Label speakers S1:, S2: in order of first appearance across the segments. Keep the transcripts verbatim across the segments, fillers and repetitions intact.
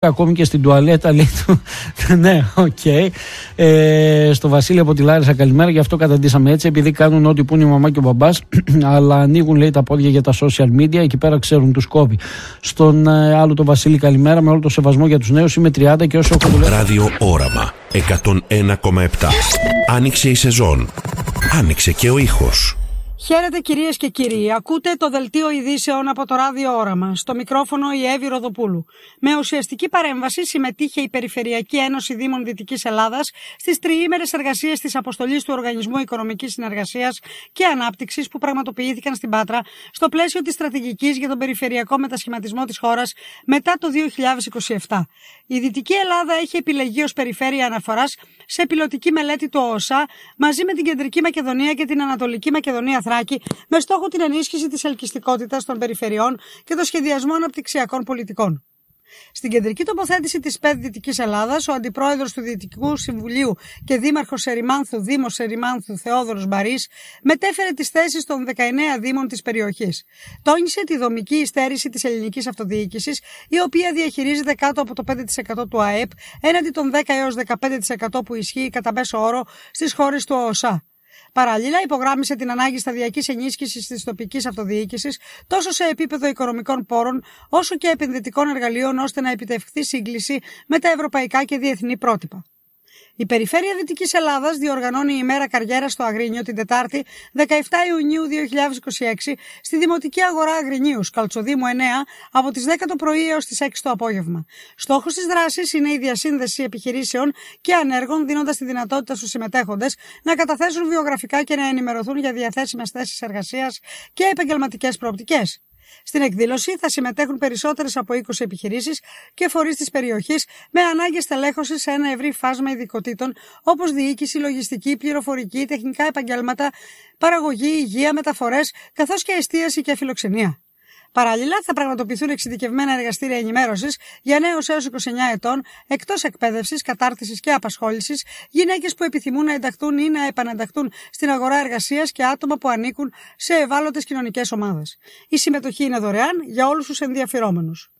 S1: Ακόμη και στην τουαλέτα λέει του. Ναι, οκ. Okay. Ε, στο Βασίλη από τη Λάρισα, καλημέρα. Γι' αυτό καταντήσαμε έτσι, επειδή κάνουν ό,τι που είναι η μαμά και ο μπαμπάς, αλλά ανοίγουν λέει τα πόδια για τα social media. Εκεί πέρα ξέρουν τους κόβει. Στον ε, άλλο το Βασίλη, καλημέρα. Με όλο το σεβασμό για τους νέους, είμαι τριάντα και όσο έχω δουλεύει.
S2: Ράδιο Όραμα εκατόν ένα κόμμα επτά. Άνοιξε η σεζόν. Άνοιξε και ο ήχος.
S3: Χαίρετε κυρίες και κύριοι, ακούτε το δελτίο ειδήσεων από το Ράδιο Όραμα, στο μικρόφωνο η Εύη Ροδοπούλου. Με ουσιαστική παρέμβαση συμμετείχε η Περιφερειακή Ένωση Δήμων Δυτικής Ελλάδας στις τριήμερες εργασίες της αποστολής του Οργανισμού Οικονομικής Συνεργασίας και Ανάπτυξης που πραγματοποιήθηκαν στην Πάτρα στο πλαίσιο της στρατηγικής για τον περιφερειακό μετασχηματισμό της χώρας μετά το δύο χιλιάδες είκοσι επτά. Η Δυτική Ελλάδα έχει επιλεγεί ως περιφέρεια αναφοράς σε πιλωτική μελέτη του ΟΣΑ μαζί με την Κεντρική Μακεδονία και την Ανατολική Μακεδονία με στόχο την ενίσχυση της ελκυστικότητας των περιφερειών και το σχεδιασμό αναπτυξιακών πολιτικών. Στην κεντρική τοποθέτηση της ΠΕΔ Δυτικής Ελλάδας, ο Αντιπρόεδρος του Δυτικού Συμβουλίου και Δήμαρχος Ερημάνθου, Δήμος Ερημάνθου Θεόδωρος Μπαρής, μετέφερε τις θέσεις των δεκαεννέα δήμων της περιοχής. Τόνισε τη δομική υστέρηση της ελληνικής αυτοδιοίκησης, η οποία διαχειρίζεται κάτω από το πέντε τοις εκατό του ΑΕΠ, έναντι των δέκα έως δεκαπέντε τοις εκατό που ισχύει κατά μέσο όρο στις χώρες του ΟΣΑ. Παραλλήλα, υπογράμμισε την ανάγκη σταδιακής ενίσχυσης της τοπικής αυτοδιοίκησης τόσο σε επίπεδο οικονομικών πόρων όσο και επενδυτικών εργαλείων ώστε να επιτευχθεί σύγκληση με τα ευρωπαϊκά και διεθνή πρότυπα. Η Περιφέρεια Δυτικής Ελλάδας διοργανώνει η μέρα καριέρας στο Αγρίνιο την Τετάρτη δεκαεφτά Ιουνίου δύο χιλιάδες είκοσι έξι στη Δημοτική Αγορά Αγρινίου, Καλτσοδήμου εννέα, από τις δέκα το πρωί έως τις έξι το απόγευμα. Στόχος της δράσης είναι η διασύνδεση επιχειρήσεων και ανέργων, δίνοντας τη δυνατότητα στους συμμετέχοντες να καταθέσουν βιογραφικά και να ενημερωθούν για διαθέσιμες θέσεις εργασίας και επαγγελματικές προοπτικές. Στην εκδήλωση θα συμμετέχουν περισσότερες από είκοσι επιχειρήσεις και φορείς της περιοχής με ανάγκες τελέχωσης σε ένα ευρύ φάσμα ειδικοτήτων όπως διοίκηση, λογιστική, πληροφορική, τεχνικά επαγγέλματα, παραγωγή, υγεία, μεταφορές καθώς και εστίαση και φιλοξενία. Παράλληλα, θα πραγματοποιηθούν εξειδικευμένα εργαστήρια ενημέρωσης για νέους έως είκοσι εννέα ετών, εκτός εκπαίδευσης, κατάρτισης και απασχόλησης, γυναίκες που επιθυμούν να ενταχθούν ή να επανενταχθούν στην αγορά εργασίας και άτομα που ανήκουν σε ευάλωτες κοινωνικές ομάδες. Η συμμετοχή είναι δωρεάν για όλους τους ενδιαφερόμενους.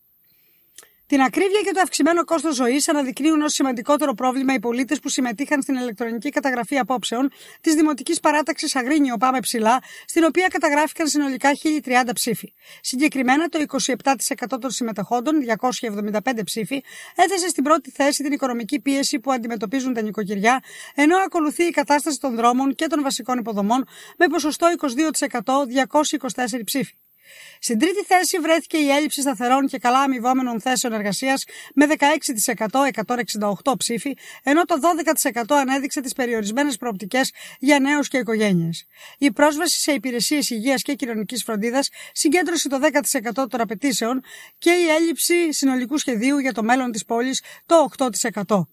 S3: Την ακρίβεια και το αυξημένο κόστος ζωής αναδεικνύουν ως σημαντικότερο πρόβλημα οι πολίτες που συμμετείχαν στην ηλεκτρονική καταγραφή απόψεων της Δημοτικής Παράταξης Αγρίνιο Πάμε Ψηλά, στην οποία καταγράφηκαν συνολικά χίλιοι τριάντα ψήφοι. Συγκεκριμένα, το είκοσι επτά τοις εκατό των συμμετεχόντων, διακόσιοι εβδομήντα πέντε ψήφοι, έθεσε στην πρώτη θέση την οικονομική πίεση που αντιμετωπίζουν τα νοικοκυριά, ενώ ακολουθεί η κατάσταση των δρόμων και των βασικών υποδομών με ποσοστό είκοσι δύο τοις εκατό, διακόσιοι είκοσι τέσσερα ψήφοι. Στην τρίτη θέση βρέθηκε η έλλειψη σταθερών και καλά αμοιβόμενων θέσεων εργασίας με δεκαέξι τοις εκατό, εκατόν εξήντα οκτώ ψήφοι, ενώ το δώδεκα τοις εκατό ανέδειξε τις περιορισμένες προοπτικές για νέους και οικογένειες. Η πρόσβαση σε υπηρεσίες υγείας και κοινωνικής φροντίδας συγκέντρωσε το δέκα τοις εκατό των απαιτήσεων και η έλλειψη συνολικού σχεδίου για το μέλλον της πόλης το οκτώ τοις εκατό.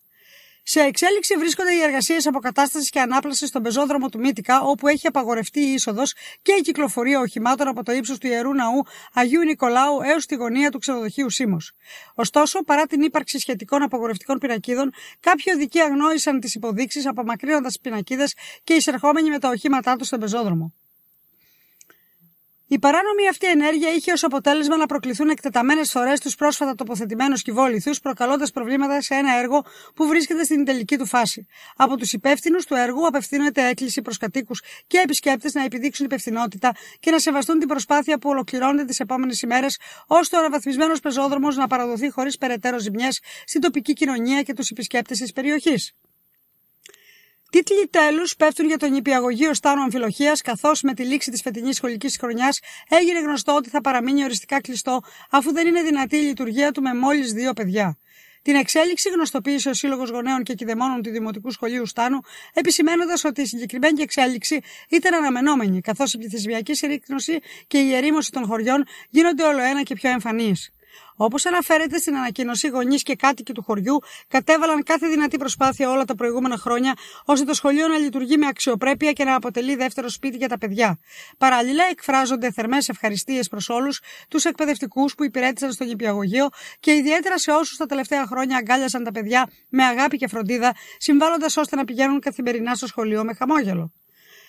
S3: Σε εξέλιξη βρίσκονται οι εργασίες αποκατάστασης και ανάπλασης στον πεζόδρομο του Μύτικα, όπου έχει απαγορευτεί η είσοδος και η κυκλοφορία οχημάτων από το ύψος του Ιερού Ναού Αγίου Νικολάου έως τη γωνία του ξενοδοχείου Σίμος. Ωστόσο, παρά την ύπαρξη σχετικών απαγορευτικών πινακίδων, κάποιοι οδικοί αγνόησαν τις υποδείξεις, απομακρύνοντας τις πινακίδες και εισερχόμενοι με τα οχήματά τους στον πεζόδρομο. Η παράνομη αυτή ενέργεια είχε ως αποτέλεσμα να προκληθούν εκτεταμένες φορές τους πρόσφατα τοποθετημένους κυβόλιθους, προκαλώντας προβλήματα σε ένα έργο που βρίσκεται στην τελική του φάση. Από τους υπεύθυνους του έργου απευθύνεται έκκληση προς κατοίκους και επισκέπτες να επιδείξουν υπευθυνότητα και να σεβαστούν την προσπάθεια που ολοκληρώνεται τις επόμενες ημέρες, ώστε ο αναβαθμισμένος πεζόδρομος να παραδοθεί χωρίς περαιτέρω ζημιές στην τοπική κοινωνία και τους επισκέπτες της περιοχής. Τίτλοι τέλους πέφτουν για το νηπιαγωγείο Στάνου Αμφιλοχίας, καθώς με τη λήξη της φετινής σχολικής χρονιάς έγινε γνωστό ότι θα παραμείνει οριστικά κλειστό, αφού δεν είναι δυνατή η λειτουργία του με μόλις δύο παιδιά. Την εξέλιξη γνωστοποίησε ο Σύλλογος Γονέων και Κηδεμόνων του Δημοτικού Σχολείου Στάνου, επισημένοντας ότι η συγκεκριμένη εξέλιξη ήταν αναμενόμενη, καθώς η πληθυσμιακή συρρίκνωση και η ερήμωση των χωριών γίνονται όλο ένα και πιο εμφανείς. Όπως αναφέρεται στην ανακοίνωση, γονείς και κάτοικοι του χωριού κατέβαλαν κάθε δυνατή προσπάθεια όλα τα προηγούμενα χρόνια, ώστε το σχολείο να λειτουργεί με αξιοπρέπεια και να αποτελεί δεύτερο σπίτι για τα παιδιά. Παράλληλα, εκφράζονται θερμές ευχαριστίες προς όλους τους εκπαιδευτικούς που υπηρέτησαν στο νηπιαγωγείο και ιδιαίτερα σε όσους τα τελευταία χρόνια αγκάλιασαν τα παιδιά με αγάπη και φροντίδα, συμβάλλοντας ώστε να πηγαίνουν καθημερινά στο σχολείο με χαμόγελο.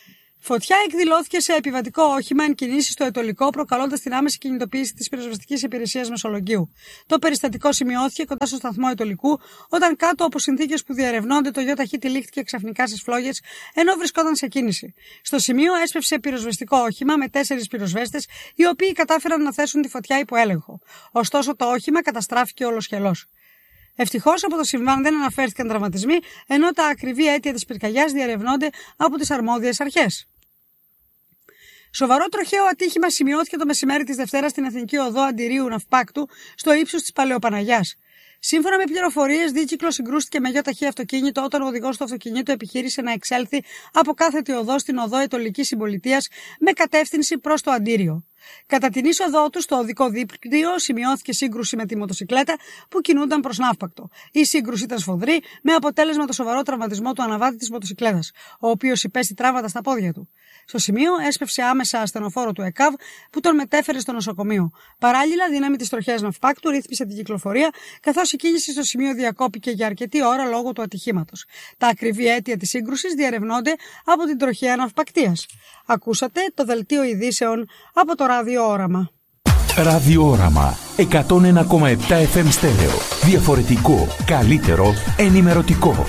S3: Φωτιά εκδηλώθηκε σε επιβατικό όχημα εν κινήσει στο Αιτωλικό, προκαλώντας την άμεση κινητοποίηση της πυροσβεστικής υπηρεσίας Μεσολογγίου. Το περιστατικό σημειώθηκε κοντά στο σταθμό Αιτωλικού, όταν κάτω από συνθήκες που διερευνώνται το ΙΟΤΑΧ τυλίχθηκε ξαφνικά στις φλόγες, ενώ βρισκόταν σε κίνηση. Στο σημείο έσπευσε πυροσβεστικό όχημα με τέσσερις πυροσβέστες, οι οποίοι κατάφεραν να θέσουν τη φωτιά υπό έλεγχο. Ωστόσο, το όχημα καταστράφηκε ολοσχελώς. Ευτυχώς από το συμβάν δεν αναφέρθηκαν τραυματισμοί, ενώ τα ακριβή αίτια της πυρκαγιάς διερευνώνται από τις αρμόδιες αρχές. Σοβαρό τροχαίο ατύχημα σημειώθηκε το μεσημέρι της Δευτέρας στην Εθνική Οδό Αντιρίου Ναυπάκτου, στο ύψος της Παλαιοπαναγιάς. Σύμφωνα με πληροφορίες, δίκυκλο συγκρούστηκε με ΙΟΤΑΧ αυτοκίνητο όταν ο οδηγός του αυτοκινήτου επιχείρησε να εξέλθει από κάθετη οδό στην οδό Αιτωλικής Συμπολιτείας με κατεύθυνση προς το Αντίριο. Κατά την είσοδό του στο οδικό δίκτυο σημειώθηκε σύγκρουση με τη μοτοσικλέτα που κινούνταν προς Ναύπακτο. Η σύγκρουση ήταν σφοδρή, με αποτέλεσμα το σοβαρό τραυματισμό του αναβάτη της μοτοσικλέτας, ο οποίος υπέστη τραύματα στα πόδια του. Στο σημείο έσπευσε άμεσα ασθενοφόρο του ΕΚΑΒ που τον μετέφερε στο νοσοκομείο. Παράλληλα, δύναμη της τροχέας Ναυπάκτου ρύθμισε την κυκλοφορία, καθώς η κίνηση στο σημείο διακόπηκε για αρκετή ώρα λόγω του ατυχήματος. Τα ακριβή αίτια της σύγκρουσης διερευνώνται από την τροχέα Ναυπακτίας. Ακούσατε το δελτίο ειδήσεων από το Ράδιο Όραμα.
S4: Ράδιο Όραμα εκατόν ένα κόμμα επτά εφ εμ στέρεο. Διαφορετικό, καλύτερο, ενημερωτικό.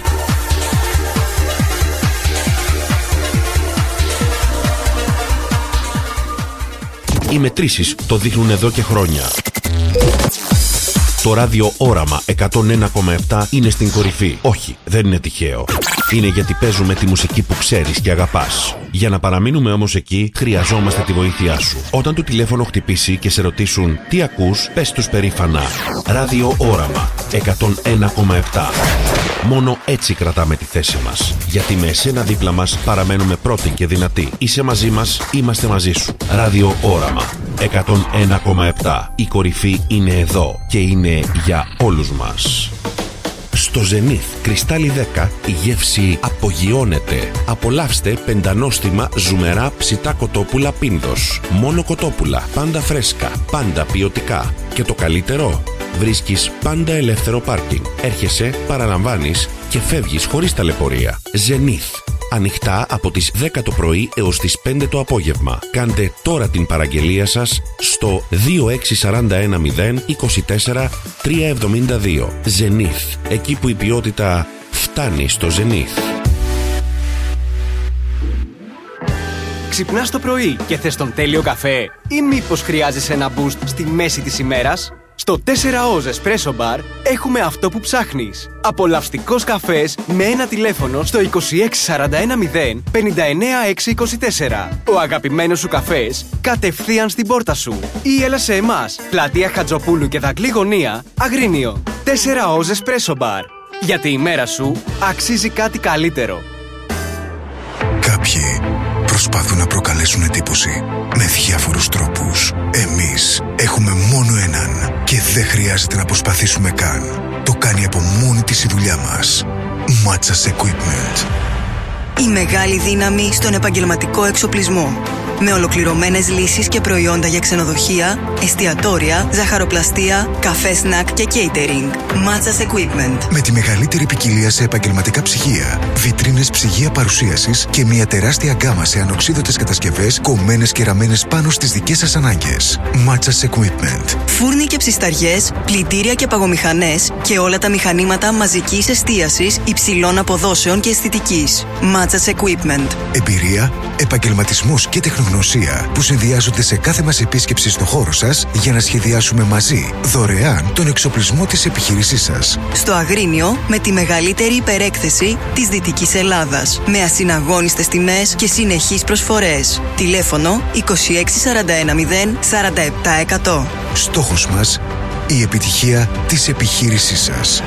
S2: Οι μετρήσεις το δείχνουν εδώ και χρόνια. Το Ράδιο Όραμα εκατόν ένα κόμμα επτά είναι στην κορυφή. Όχι, δεν είναι τυχαίο. Είναι γιατί παίζουμε τη μουσική που ξέρεις και αγαπάς. Για να παραμείνουμε όμως εκεί, χρειαζόμαστε τη βοήθειά σου. Όταν το τηλέφωνο χτυπήσει και σε ρωτήσουν τι ακούς, πες τους περήφανα Ράδιο Όραμα εκατόν ένα κόμμα επτά. Μόνο έτσι κρατάμε τη θέση μας. Γιατί με εσένα δίπλα μας παραμένουμε πρώτοι και δυνατοί. Είσαι μαζί μας, είμαστε μαζί σου. Ράδιο Όραμα εκατόν ένα κόμμα επτά. Η κορυφή είναι εδώ και είναι για όλους μας. Στο Zenith Κρυστάλλι δέκα η γεύση απογειώνεται. Απολαύστε πεντανόστιμα ζουμερά ψητά κοτόπουλα Πίνδος. Μόνο κοτόπουλα, πάντα φρέσκα, πάντα ποιοτικά. Και το καλύτερο, βρίσκεις πάντα ελεύθερο πάρκινγκ. Έρχεσαι, παραλαμβάνεις και φεύγεις χωρίς ταλαιπωρία. Zenith. Ανοιχτά από τις δέκα το πρωί έως τις πέντε το απόγευμα. Κάντε τώρα την παραγγελία σας στο δύο έξι τέσσερα ένα μηδέν είκοσι τέσσερα τριακόσια εβδομήντα δύο. Zenith. Εκεί που η ποιότητα φτάνει στο Zenith.
S5: Ξυπνάς το πρωί και θες τον τέλειο καφέ ή μήπως χρειάζεσαι ένα boost στη μέση της ημέρας? Στο τέσσερα Oz Espresso Bar έχουμε αυτό που ψάχνεις. Απολαυστικός καφές με ένα τηλέφωνο στο είκοσι έξι σαράντα ένα μηδέν πενήντα εννέα έξι είκοσι τέσσερα. Ο αγαπημένος σου καφές κατευθείαν στην πόρτα σου. Ή έλα σε εμάς, πλατεία Χατζοπούλου και Δαγκλή Γωνία, Αγρίνιο. τέσσερα Oz Espresso Bar. Γιατί η μέρα σου αξίζει κάτι καλύτερο.
S6: Κάποιοι προσπαθούν να προκαλέσουν εντύπωση με διάφορους τρόπους. Εμείς έχουμε μόνο έναν και δεν χρειάζεται να προσπαθήσουμε καν. Το κάνει από μόνη της η δουλειά μας. Matsas Equipment.
S7: Η μεγάλη δύναμη στον επαγγελματικό εξοπλισμό. Με ολοκληρωμένες λύσεις και προϊόντα για ξενοδοχεία, εστιατόρια, ζαχαροπλαστεία, καφέ σνακ και catering. Matsas Equipment.
S6: Με τη μεγαλύτερη ποικιλία σε επαγγελματικά ψυγεία, βιτρίνες ψυγεία παρουσίασης και μια τεράστια γκάμα σε ανοξίδωτες κατασκευές κομμένες και ραμμένες πάνω στις δικές σας ανάγκες. Matsas Equipment.
S7: Φούρνοι και ψισταριές, πλυντήρια και παγομηχανές και όλα τα μηχανήματα μαζικής εστίασης υψηλών αποδόσεων και αισθητικής. Matsas Equipment.
S6: Εμπειρία, επαγγελματισμός και τεχνογνωσία που συνδυάζονται σε κάθε μας επίσκεψη στο χώρο σας για να σχεδιάσουμε μαζί δωρεάν τον εξοπλισμό της επιχείρησής σας.
S7: Στο Αγρίνιο με τη μεγαλύτερη υπερέκθεση της Δυτικής Ελλάδας. Με ασυναγώνιστες τιμές και συνεχείς προσφορές. Τηλέφωνο είκοσι έξι σαράντα ένα μηδέν σαράντα επτά εκατό.
S6: Στόχος μας, η επιτυχία της επιχείρησής σας.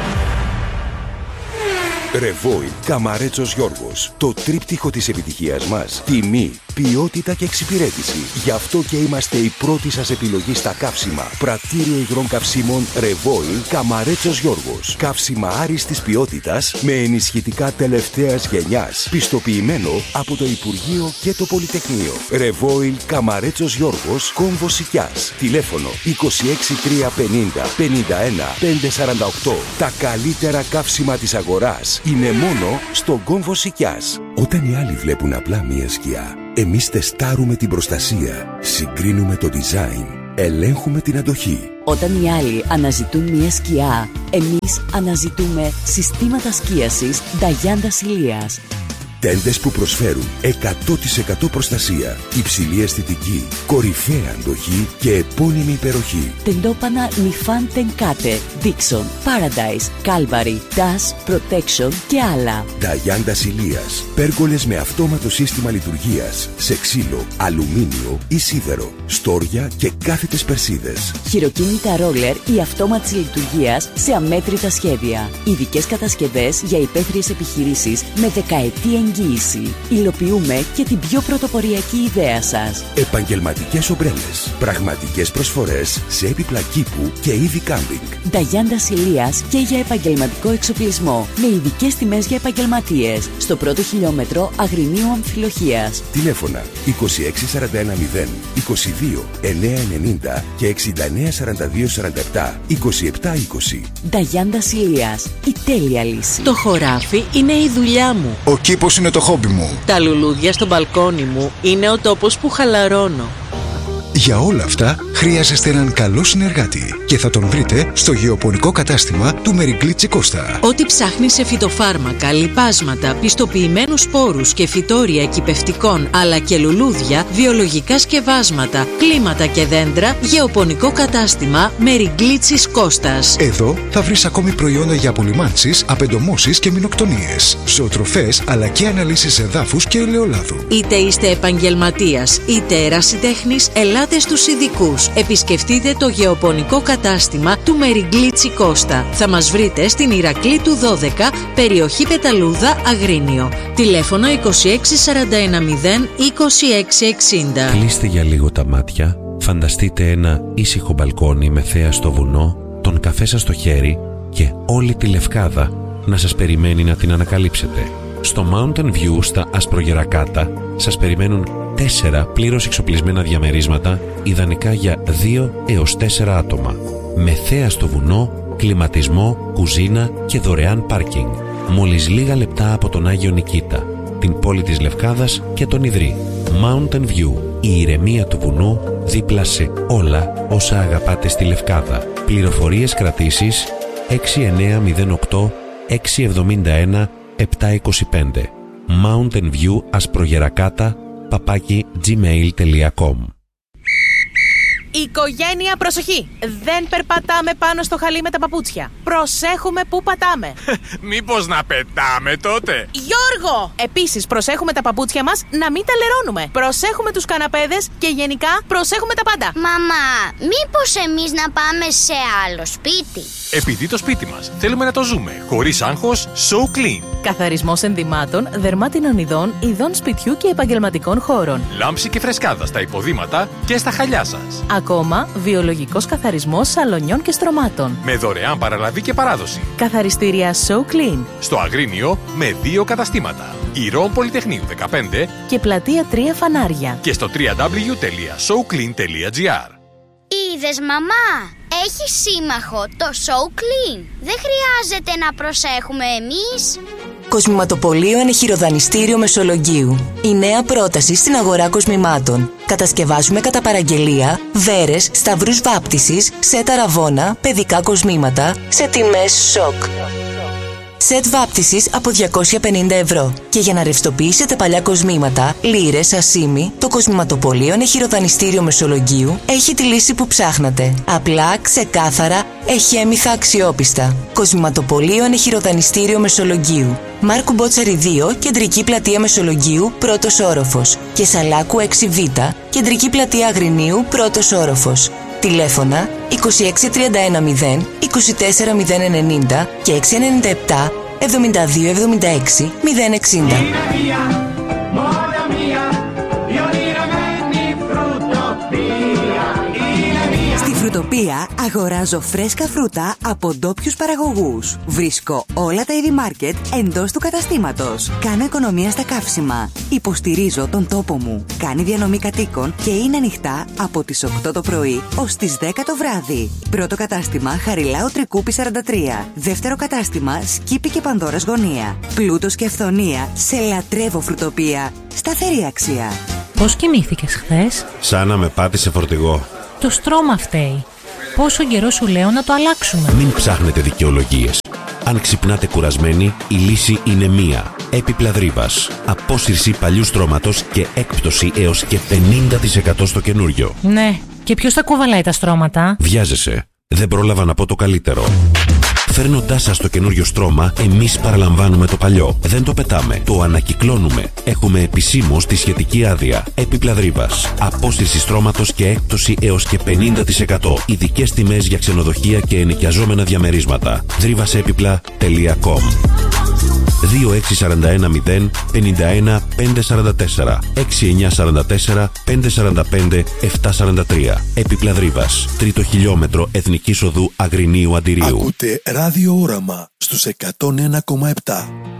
S8: Ρεβόιλ Καμαρέτσος Γιώργος. Το τρίπτυχο της επιτυχίας μας. Τιμή, ποιότητα και εξυπηρέτηση. Γι' αυτό και είμαστε η πρώτη σας επιλογή στα καύσιμα. Πρατήριο υγρών καυσίμων Ρεβόιλ Καμαρέτσος Γιώργος. Καύσιμα άριστης ποιότητας με ενισχυτικά τελευταίας γενιάς. Πιστοποιημένο από το Υπουργείο και το Πολυτεχνείο. Ρεβόιλ Καμαρέτσος Γιώργος, Κόμβο Σικιάς. Τηλέφωνο είκοσι έξι τριακόσια πενήντα πενήντα ένα πεντακόσια σαράντα οκτώ. Τα καλύτερα καύσιμα της αγοράς είναι μόνο στον Κόμβο Σικιάς. Όταν οι άλλοι βλέπουν απλά μία σκιά, Εμείς τεστάρουμε την προστασία, συγκρίνουμε το design, ελέγχουμε την αντοχή.
S9: Όταν οι άλλοι αναζητούν μια σκιά, εμείς αναζητούμε συστήματα σκίασης Νταγιάντα Ηλίας.
S8: Τέντες που προσφέρουν εκατό τοις εκατό προστασία, υψηλή αισθητική, κορυφαία αντοχή και επώνυμη υπεροχή.
S9: Τεντόπανα Νιφάν Τενκάτε, Dixon, Paradise, Calvary, Dash, Protection και άλλα.
S8: Νταγιάντα Ηλίας. Πέργολες με αυτόματο σύστημα λειτουργίας, σε ξύλο, αλουμίνιο ή σίδερο, στόρια και κάθετες περσίδες.
S9: Χειροκίνητα ρόλερ ή αυτόματης λειτουργίας σε αμέτρητα σχέδια. Ειδικές κατασκευές για υπαίθριες επιχειρήσεις με δεκαετή εγγύηση. Υλοποιούμε και την πιο πρωτοποριακή ιδέα σας.
S8: Επαγγελματικές ομπρέλες. Πραγματικές προσφορές σε έπιπλα κήπου και είδη κάμπινγκ.
S9: Νταγιάντα Ηλίας και για επαγγελματικό εξοπλισμό. Με ειδικές τιμές για επαγγελματίες. Στο πρώτο χιλιόμετρο Αγρινίου Αμφιλοχίας.
S8: Τηλέφωνα είκοσι έξι σαράντα ένα μηδέν, είκοσι δύο εννιακόσια ενενήντα και εξήντα εννέα σαράντα δύο σαράντα επτά είκοσι επτά είκοσι.
S9: Νταγιάντα Ηλίας. Η τέλεια λύση.
S10: Το χωράφι είναι η δουλειά μου.
S6: Ο κήπος είναι το χόμπι μου.
S10: Τα λουλούδια στο μπαλκόνι μου είναι ο τόπος που χαλαρώνω.
S6: Για όλα αυτά χρειάζεστε έναν καλό συνεργάτη και θα τον βρείτε στο γεωπονικό κατάστημα του Μεριγκλίτσι Κώστα.
S10: Ό,τι ψάχνει σε φυτοφάρμακα, λιπάσματα, πιστοποιημένους σπόρους και φυτόρια εκυπευτικών αλλά και λουλούδια, βιολογικά σκευάσματα, κλίματα και δέντρα, γεωπονικό κατάστημα Μεριγκλίτσι Κώστας.
S6: Εδώ θα βρεις ακόμη προϊόντα για απολυμάνσεις, απεντομώσεις και μηνοκτονίες, ζωοτροφές αλλά και αναλύσεις εδάφους και ελαιολάδου.
S10: Είτε είστε επαγγελματίας είτε ερασιτέχνης, ελάτε στους ειδικούς. Επισκεφτείτε το γεωπονικό κατάστημα του Μεριγκλίτσι Κώστα. Θα μας βρείτε στην Ηρακλήτου δώδεκα, περιοχή Πεταλούδα, Αγρίνιο. Τηλέφωνο είκοσι έξι σαράντα ένα μηδέν είκοσι έξι εξήντα.
S2: Κλείστε για λίγο τα μάτια, φανταστείτε ένα ήσυχο μπαλκόνι με θέα στο βουνό, τον καφέ σας στο χέρι και όλη τη Λευκάδα να σας περιμένει να την ανακαλύψετε. Στο Mountain View στα Ασπρογερακάτα σας περιμένουν τέσσερα πλήρως εξοπλισμένα διαμερίσματα, ιδανικά για δύο έως τέσσερα άτομα. Με θέα στο βουνό, κλιματισμό, κουζίνα και δωρεάν πάρκινγκ. Μόλις λίγα λεπτά από τον Άγιο Νικήτα, την πόλη της Λευκάδας και τον Ιδρύ. Mountain View, η ηρεμία του βουνού δίπλα σε όλα όσα αγαπάτε στη Λευκάδα. Πληροφορίες κρατήσεις έξι εννέα μηδέν οκτώ έξι εβδομήντα ένα επτά είκοσι πέντε. Mountain View Ασπρογερακάτα παπάκι gmail τελεία com.
S11: Οικογένεια, προσοχή! Δεν περπατάμε πάνω στο χαλί με τα παπούτσια. Προσέχουμε πού πατάμε.
S12: Μήπως να πετάμε τότε?
S11: Γιώργο! Επίσης, προσέχουμε τα παπούτσια μας να μην τα λερώνουμε. Προσέχουμε τους καναπέδες και γενικά προσέχουμε τα πάντα.
S13: Μαμά, μήπως εμείς να πάμε σε άλλο σπίτι?
S12: Επειδή το σπίτι μας θέλουμε να το ζούμε χωρίς άγχος, So Clean.
S11: Καθαρισμός ενδυμάτων, δερμάτινων ειδών, ειδών σπιτιού και επαγγελματικών χώρων.
S12: Λάμψη και φρεσκάδα στα υποδήματα και στα χαλιά σας.
S11: Ακόμα, βιολογικός καθαρισμός σαλονιών και στρωμάτων.
S12: Με δωρεάν παραλαβή και παράδοση.
S11: Καθαριστήρια So Clean.
S12: Στο Αγρίνιο με δύο καταστήματα. Ηρών Πολυτεχνείου δεκαπέντε
S11: και Πλατεία τρία Φανάρια.
S12: Και στο double-u double-u double-u τελεία so clean τελεία gr.
S13: Είδες, μαμά, έχει σύμμαχο το So Clean. Δεν χρειάζεται να προσέχουμε εμείς.
S7: Κοσμηματοπωλείο Ενεχειροδανιστήριο Μεσολογγίου. Η νέα πρόταση στην αγορά κοσμημάτων. Κατασκευάζουμε κατά παραγγελία βέρες, σταυρούς βάπτισης, σετ αραβώνα, παιδικά κοσμήματα σε τιμές σοκ. Σετ βάπτισης από διακόσια πενήντα ευρώ. Και για να ρευστοποιήσετε παλιά κοσμήματα, λίρες, ασίμι, το Κοσμηματοπωλείο Ενεχειροδανιστήριο Μεσολογγίου έχει τη λύση που ψάχνατε. Απλά, ξεκάθαρα, εχέμηθα, αξιόπιστα. Κοσμηματοπωλείο Ενεχειροδανιστήριο Μεσολογγίου. Μάρκου Μπότσαρη δύο, Κεντρική Πλατεία Μεσολογγίου, πρώτος όροφος. Και Σαλάκου έξι β, Κεντρική Πλατεία Αγρινίου, πρώτος όροφος. Τηλέφωνα είκοσι έξι τριάντα ένα μηδέν είκοσι τέσσερα μηδέν ενενήντα και έξι ενενήντα επτά εβδομήντα δύο εβδομήντα έξι μηδέν εξήντα.
S14: Φρουτοπία αγοράζω φρέσκα φρούτα από ντόπιους παραγωγούς. Βρίσκω όλα τα είδη μάρκετ εντός του καταστήματος. Κάνω οικονομία στα καύσιμα. Υποστηρίζω τον τόπο μου. Κάνει διανομή κατοίκων και είναι ανοιχτά από τις οκτώ το πρωί ως τις δέκα το βράδυ. Πρώτο κατάστημα Χαριλάου Τρικούπη σαράντα τρία. Δεύτερο κατάστημα Σκύπη και Πανδώρας Γωνία. Πλούτος και αυθονία σε λατρεύω φρουτοπία. Σταθερή αξία.
S15: Πώς κοιμήθηκες χθες?
S2: Σαν να με πάτησε φορτηγό.
S15: Το στρώμα φταίει. Πόσο καιρό σου λέω να το αλλάξουμε?
S2: Μην ψάχνετε δικαιολογίες. Αν ξυπνάτε κουρασμένοι, η λύση είναι μία. Έπιπλα Δρύβας. Απόσυρση παλιού στρώματος και έκπτωση έως και πενήντα τοις εκατό στο καινούριο.
S15: Ναι, και ποιος θα κουβαλάει τα στρώματα?
S2: Βιάζεσαι. Δεν πρόλαβα να πω το καλύτερο. Φέρνοντάς σας το καινούριο στρώμα, εμείς παραλαμβάνουμε το παλιό. Δεν το πετάμε, το ανακυκλώνουμε. Έχουμε επισήμως τη σχετική άδεια. Έπιπλα Δρύβας. Απόσυρση στρώματος και έκπτωση έως και πενήντα τοις εκατό. Ειδικές τιμές για ξενοδοχεία και ενοικιαζόμενα διαμερίσματα. δρύβασέπιπλα τελεία κομ. δύο έξι τέσσερα ένα μηδέν πέντε ένα πέντε τέσσερα τέσσερα έξι εννιά τέσσερα τέσσερα πέντε τέσσερα πέντε επτά τέσσερα τρία. Έπιπλα Δρύβας. Τρίτο χιλιόμετρο Εθνικής Οδού Αγρινίου Αντιρίου.
S6: Ακούτε Ράδιο Όραμα στους εκατόν ένα κόμμα επτά.